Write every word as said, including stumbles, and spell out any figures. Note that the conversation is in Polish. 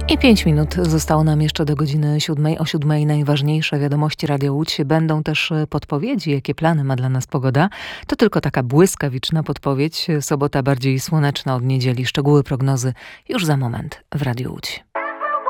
I pięć minut zostało nam jeszcze do godziny siódmej. O siódmej najważniejsze wiadomości Radia Łódź. Będą też podpowiedzi, jakie plany ma dla nas pogoda. To tylko taka błyskawiczna podpowiedź. Sobota bardziej słoneczna od niedzieli. Szczegóły prognozy już za moment w Radiu Łódź.